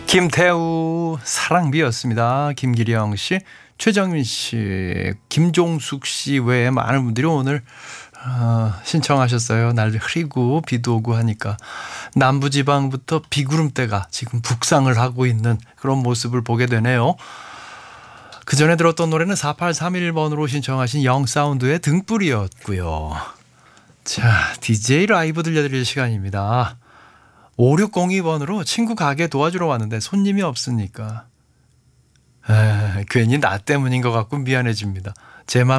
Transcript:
김태우 사랑비였습니다. 김기령 씨, 최정민 씨, 김종숙 씨 외에 많은 분들이 오늘 신청하셨어요. 날 흐리고 비도 오고 하니까 남부지방부터 비구름대가 지금 북상을 하고 있는 그런 모습을 보게 되네요. 그 전에 들었던 노래는 4831번으로 신청하신 영사운드의 등불이었고요. 자, DJ 라이브 들려드릴 시간입니다. 5602번으로 친구 가게 도와주러 왔는데 손님이 없으니까 괜히 나 때문인 것 같고 미안해집니다. 제 맘